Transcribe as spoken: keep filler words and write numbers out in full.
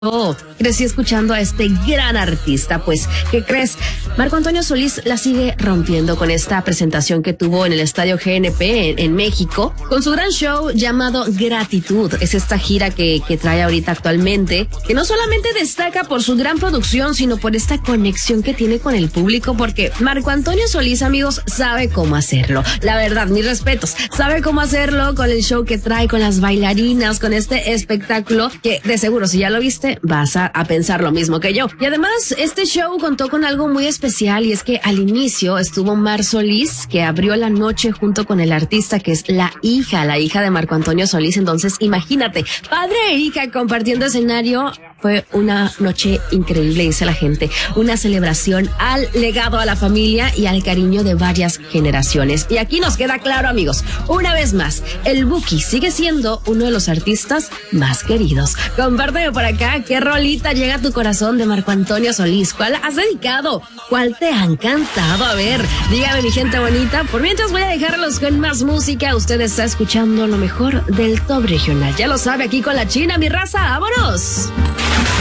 Yo crecí escuchando a este gran artista, pues, ¿qué crees? Marco Antonio Solís la sigue rompiendo con esta presentación que tuvo en el Estadio G N P en, en México, con su gran show llamado Gratitud. Es esta gira que, que trae ahorita actualmente, que no solamente destaca por su gran producción, sino por esta conexión que tiene con el público, porque Marco Antonio Solís, amigos, sabe cómo hacerlo. La verdad, mis respetos, sabe cómo hacerlo con el show que trae, con las bailarinas, con este espectáculo que de seguro, si ya lo viste, vas a, a pensar lo mismo que yo. Y además, este show contó con algo muy especial, y es que al inicio estuvo Mar Solís, que abrió la noche junto con el artista, que es la hija, la hija de Marco Antonio Solís. Entonces, imagínate, padre e hija compartiendo escenario. Fue una noche increíble, dice la gente. Una celebración al legado, a la familia y al cariño de varias generaciones. Y aquí nos queda claro, amigos, una vez más, el Buki sigue siendo uno de los artistas más queridos. Compárteme por acá qué rolita llega a tu corazón de Marco Antonio Solís. ¿Cuál has dedicado? ¿Cuál te ha encantado? A ver, dígame, mi gente bonita. Por mientras voy a dejarlos con más música. Usted está escuchando lo mejor del top regional. Ya lo sabe, aquí con la China, mi raza. ¡Vámonos!